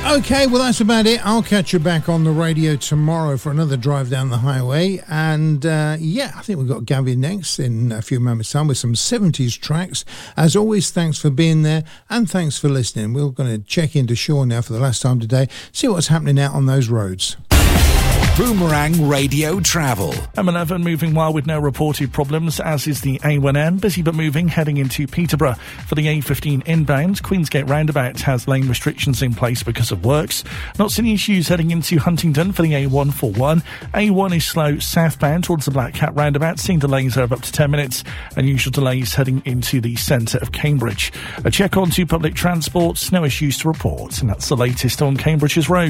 Okay, well, that's about it. I'll catch you back on the radio tomorrow for another drive down the highway. And, I think we've got Gavin next in a few moments' time with some 70s tracks. As always, thanks for being there and thanks for listening. We're going to check into Shaw now for the last time today, see what's happening out on those roads. Boomerang Radio Travel. M11 moving well with no reported problems, as is the A1M. Busy but moving, heading into Peterborough. For the A15 inbound, Queensgate roundabout has lane restrictions in place because of works. Not seeing issues heading into Huntingdon for the A141. A1 is slow southbound towards the Black Cat roundabout, seeing delays of up to 10 minutes. Unusual delays heading into the centre of Cambridge. A check on to public transport, no issues to report. And that's the latest on Cambridge's road.